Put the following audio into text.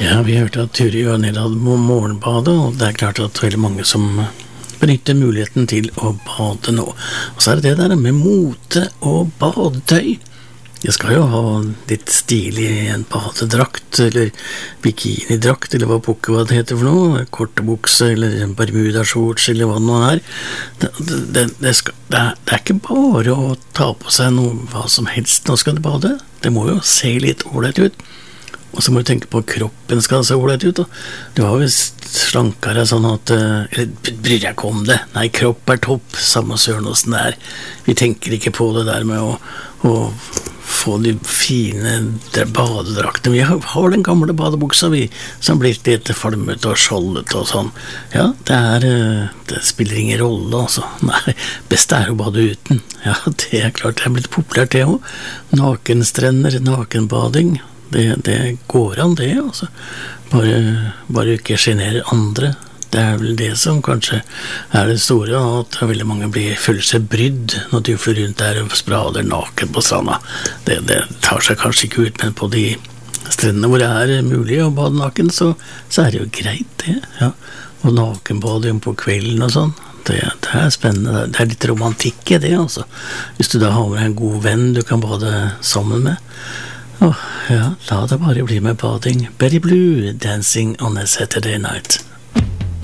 Ja, vi hørte at Turi var nedad på morgenbadet, og det klart at veldig mange som benytter muligheten til å bade nå. Og så det der med mote og badetøy. Jeg skal jo ha litt stilig en badedrakt, eller bikinidrakt, eller hva det heter for noe, kortebukse, eller bermudashorts, eller hva det nå det ikke bare å ta på seg noe, hva som helst når skal du bade. Det må jo se litt ålreit ut. Og så må du tenke på at kroppen skal se ålreit ut, og du har visst slankere sånn at, eller bryr jeg ikke om det. Nei, kropp topp, samme søren hvordan det Vi tenker ikke på det der med å få de fine badedraktene. Vi har den gamle badebuksa som blir litt falmet og skjoldet og sånn. Ja, det spiller ingen rolle, altså. Nei, best å bade uten. Ja, det klart, det blitt populært det også. Nakenstrender, nakenbading. Det går an det, altså. Bare ikke generer andre. Det vel det som kanskje det store, at veldig mange føler seg brydd når de flyr rundt der og sprader naken på stranda. Det tar seg kanskje ikke ut, men på de strendene hvor det mulig å bade naken, så det jo greit det, ja. Og nakenbading på kvelden og sånn, det spennende. Det litt romantikk i det, altså. Hvis du da har med en god venn du kan bade sammen med. Ja, la det bare bli med bading. Betty Blue, Dancing on a Saturday Night.